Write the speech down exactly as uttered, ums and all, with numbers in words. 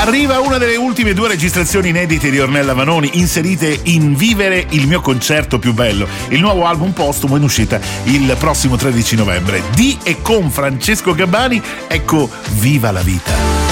Arriva una delle ultime due registrazioni inedite di Ornella Vanoni, inserite in Vivere il mio concerto più bello, il nuovo album postumo in uscita il prossimo tredici novembre. Di e con Francesco Gabbani, ecco Viva la vita.